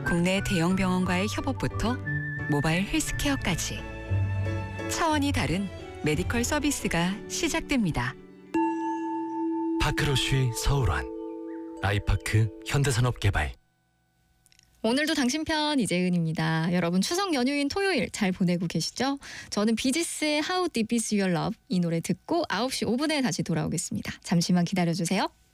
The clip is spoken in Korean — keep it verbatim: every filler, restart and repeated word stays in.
국내 대형 병원과의 협업부터 모바일 헬스케어까지 차원이 다른 메디컬 서비스가 시작됩니다. 파크로쉬 서울원 아이파크 현대산업개발. 오늘도 당신 편 이재은입니다. 여러분 추석 연휴인 토요일 잘 보내고 계시죠? 저는 비지스의 How Deep Is Your Love 이 노래 듣고 아홉 시 오 분에 다시 돌아오겠습니다. 잠시만 기다려주세요.